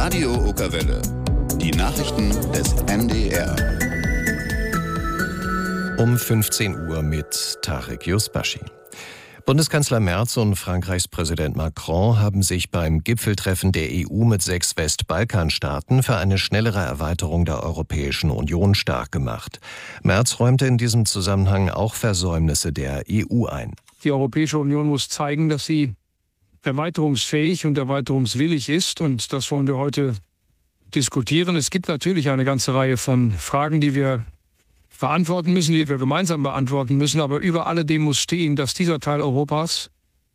Radio Okerwelle. Die Nachrichten des NDR. Um 15 Uhr mit Tarek Yusbashi. Bundeskanzler Merz und Frankreichs Präsident Macron haben sich beim Gipfeltreffen der EU mit 6 Westbalkanstaaten für eine schnellere Erweiterung der Europäischen Union stark gemacht. Merz räumte in diesem Zusammenhang auch Versäumnisse der EU ein. Die Europäische Union muss zeigen, dass sie erweiterungsfähig und erweiterungswillig ist. Und das wollen wir heute diskutieren. Es gibt natürlich eine ganze Reihe von Fragen, die wir beantworten müssen, die wir gemeinsam beantworten müssen. Aber über alledem muss stehen, dass dieser Teil Europas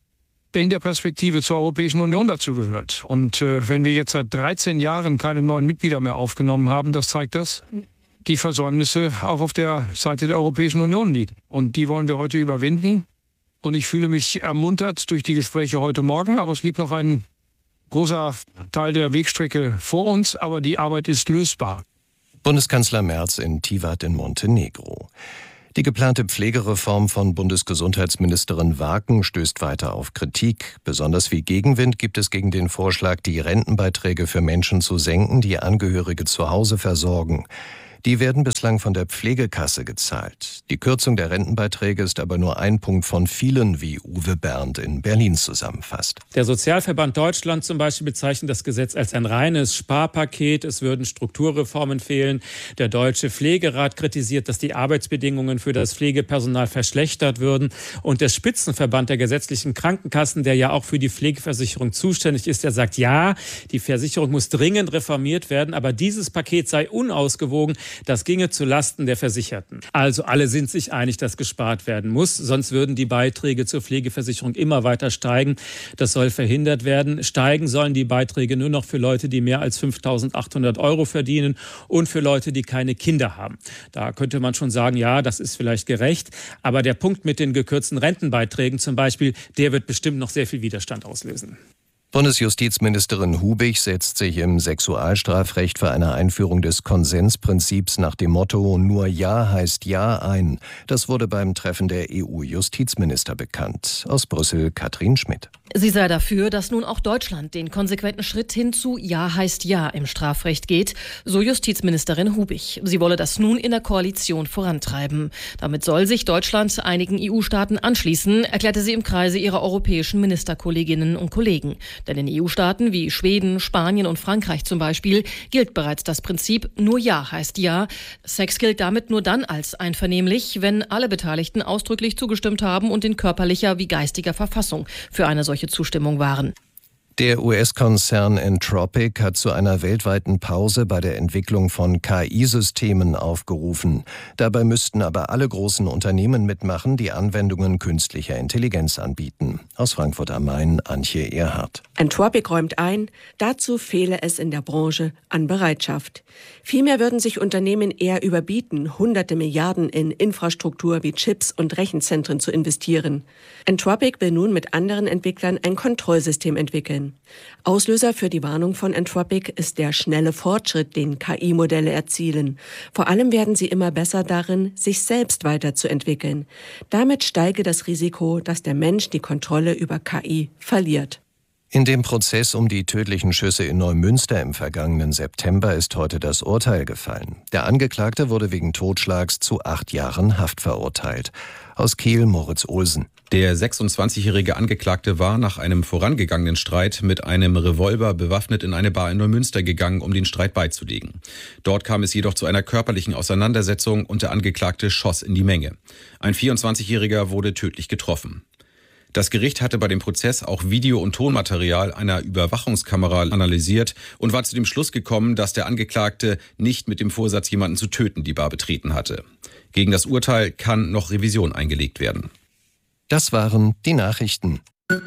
in der Perspektive zur Europäischen Union dazugehört. Und wenn wir jetzt seit 13 Jahren keine neuen Mitglieder mehr aufgenommen haben, das zeigt das, die Versäumnisse auch auf der Seite der Europäischen Union liegen. Und die wollen wir heute überwinden. Und ich fühle mich ermuntert durch die Gespräche heute Morgen. Aber es liegt noch ein großer Teil der Wegstrecke vor uns. Aber die Arbeit ist lösbar. Bundeskanzler Merz in Tivat in Montenegro. Die geplante Pflegereform von Bundesgesundheitsministerin Waaken stößt weiter auf Kritik. Besonders viel Gegenwind gibt es gegen den Vorschlag, die Rentenbeiträge für Menschen zu senken, die Angehörige zu Hause versorgen. Die werden bislang von der Pflegekasse gezahlt. Die Kürzung der Rentenbeiträge ist aber nur ein Punkt von vielen, wie Uwe Bernd in Berlin zusammenfasst. Der Sozialverband Deutschland zum Beispiel bezeichnet das Gesetz als ein reines Sparpaket. Es würden Strukturreformen fehlen. Der Deutsche Pflegerat kritisiert, dass die Arbeitsbedingungen für das Pflegepersonal verschlechtert würden. Und der Spitzenverband der gesetzlichen Krankenkassen, der ja auch für die Pflegeversicherung zuständig ist, der sagt, ja, die Versicherung muss dringend reformiert werden, aber dieses Paket sei unausgewogen. Das ginge zu Lasten der Versicherten. Also alle sind sich einig, dass gespart werden muss. Sonst würden die Beiträge zur Pflegeversicherung immer weiter steigen. Das soll verhindert werden. Steigen sollen die Beiträge nur noch für Leute, die mehr als 5.800 € verdienen und für Leute, die keine Kinder haben. Da könnte man schon sagen, ja, das ist vielleicht gerecht. Aber der Punkt mit den gekürzten Rentenbeiträgen zum Beispiel, der wird bestimmt noch sehr viel Widerstand auslösen. Bundesjustizministerin Hubig setzt sich im Sexualstrafrecht für eine Einführung des Konsensprinzips nach dem Motto "Nur Ja heißt Ja" ein. Das wurde beim Treffen der EU-Justizminister bekannt. Aus Brüssel Katrin Schmidt. Sie sei dafür, dass nun auch Deutschland den konsequenten Schritt hin zu Ja heißt Ja im Strafrecht geht, so Justizministerin Hubig. Sie wolle das nun in der Koalition vorantreiben. Damit soll sich Deutschland einigen EU-Staaten anschließen, erklärte sie im Kreise ihrer europäischen Ministerkolleginnen und Kollegen. Denn in EU-Staaten wie Schweden, Spanien und Frankreich zum Beispiel gilt bereits das Prinzip "Nur Ja heißt Ja". Sex gilt damit nur dann als einvernehmlich, wenn alle Beteiligten ausdrücklich zugestimmt haben und in körperlicher wie geistiger Verfassung für eine solche Zustimmung waren. Der US-Konzern Anthropic hat zu einer weltweiten Pause bei der Entwicklung von KI-Systemen aufgerufen. Dabei müssten aber alle großen Unternehmen mitmachen, die Anwendungen künstlicher Intelligenz anbieten. Aus Frankfurt am Main, Antje Erhardt. Anthropic räumt ein, dazu fehle es in der Branche an Bereitschaft. Vielmehr würden sich Unternehmen eher überbieten, hunderte Milliarden in Infrastruktur wie Chips und Rechenzentren zu investieren. Anthropic will nun mit anderen Entwicklern ein Kontrollsystem entwickeln. Auslöser für die Warnung von Anthropic ist der schnelle Fortschritt, den KI-Modelle erzielen. Vor allem werden sie immer besser darin, sich selbst weiterzuentwickeln. Damit steige das Risiko, dass der Mensch die Kontrolle über KI verliert. In dem Prozess um die tödlichen Schüsse in Neumünster im vergangenen September ist heute das Urteil gefallen. Der Angeklagte wurde wegen Totschlags zu 8 Jahren Haft verurteilt. Aus Kiel Moritz Olsen. Der 26-jährige Angeklagte war nach einem vorangegangenen Streit mit einem Revolver bewaffnet in eine Bar in Neumünster gegangen, um den Streit beizulegen. Dort kam es jedoch zu einer körperlichen Auseinandersetzung und der Angeklagte schoss in die Menge. Ein 24-jähriger wurde tödlich getroffen. Das Gericht hatte bei dem Prozess auch Video- und Tonmaterial einer Überwachungskamera analysiert und war zu dem Schluss gekommen, dass der Angeklagte nicht mit dem Vorsatz, jemanden zu töten, die Bar betreten hatte. Gegen das Urteil kann noch Revision eingelegt werden. Das waren die Nachrichten.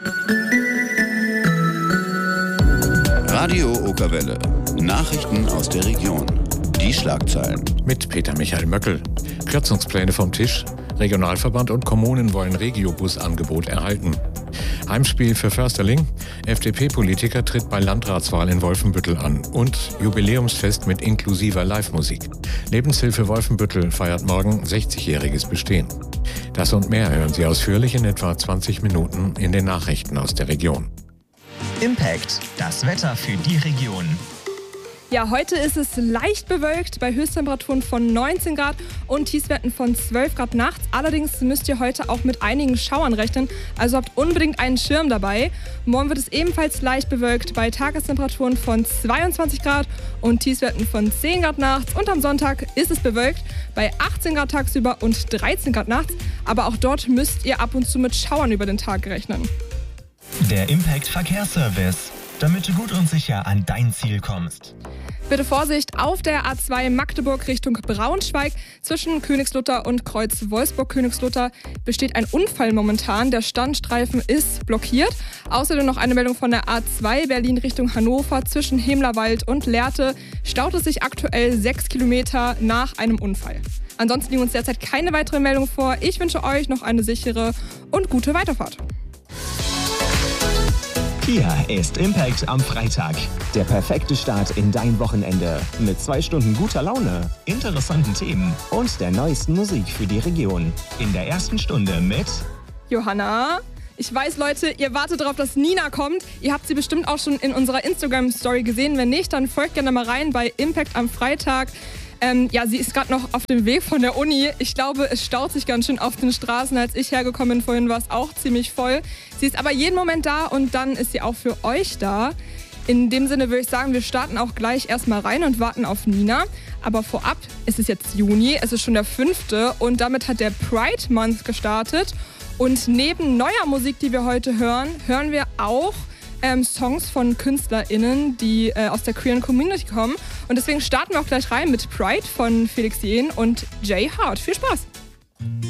Radio Okerwelle. Nachrichten aus der Region. Die Schlagzeilen. Mit Peter Michael Möckel. Kürzungspläne vom Tisch. Regionalverband und Kommunen wollen Regiobus-Angebot erhalten. Heimspiel für Försterling. FDP-Politiker tritt bei Landratswahl in Wolfenbüttel an. Und Jubiläumsfest mit inklusiver Live-Musik. Lebenshilfe Wolfenbüttel feiert morgen 60-jähriges Bestehen. Das und mehr hören Sie ausführlich in etwa 20 Minuten in den Nachrichten aus der Region. Impact, das Wetter für die Region. Ja, heute ist es leicht bewölkt bei Höchsttemperaturen von 19 Grad und Tiefstwerten von 12 Grad nachts. Allerdings müsst ihr heute auch mit einigen Schauern rechnen, also habt unbedingt einen Schirm dabei. Morgen wird es ebenfalls leicht bewölkt bei Tagestemperaturen von 22 Grad und Tiefstwerten von 10 Grad nachts. Und am Sonntag ist es bewölkt bei 18 Grad tagsüber und 13 Grad nachts. Aber auch dort müsst ihr ab und zu mit Schauern über den Tag rechnen. Der Impact Verkehrsservice, damit du gut und sicher an dein Ziel kommst. Bitte Vorsicht auf der A2 Magdeburg Richtung Braunschweig. Zwischen Königslutter und Kreuz Wolfsburg-Königslutter besteht ein Unfall momentan. Der Standstreifen ist blockiert. Außerdem noch eine Meldung von der A2 Berlin Richtung Hannover. Zwischen Hemlerwald und Lehrte staut es sich aktuell 6 Kilometer nach einem Unfall. Ansonsten liegen uns derzeit keine weiteren Meldungen vor. Ich wünsche euch noch eine sichere und gute Weiterfahrt. Hier ist Impact am Freitag. Der perfekte Start in dein Wochenende. Mit 2 Stunden guter Laune, interessanten Themen und der neuesten Musik für die Region. In der ersten Stunde mit Johanna. Ich weiß, Leute, ihr wartet darauf, dass Nina kommt. Ihr habt sie bestimmt auch schon in unserer Instagram-Story gesehen. Wenn nicht, dann folgt gerne mal rein bei Impact am Freitag. Sie ist gerade noch auf dem Weg von der Uni. Ich glaube, es staut sich ganz schön auf den Straßen. Als ich hergekommen bin, vorhin war es auch ziemlich voll. Sie ist aber jeden Moment da und dann ist sie auch für euch da. In dem Sinne würde ich sagen, wir starten auch gleich erstmal rein und warten auf Nina. Aber vorab ist es jetzt Juni, es ist schon der 5. und damit hat der Pride Month gestartet. Und neben neuer Musik, die wir heute hören, hören wir auch Songs von KünstlerInnen, die aus der queeren Community kommen. Und deswegen starten wir auch gleich rein mit Pride von Felix Jähn und Jay Hart. Viel Spaß!